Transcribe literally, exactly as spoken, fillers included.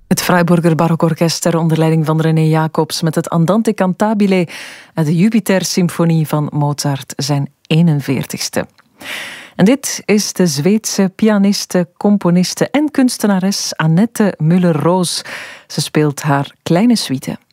Het Freiburger Barokorkest onder leiding van René Jacobs met het Andante Cantabile uit de Jupiter-symfonie van Mozart, zijn eenenveertigste. En dit is de Zweedse pianiste, componiste en kunstenares Annette Müller-Roos. Ze speelt haar kleine suite.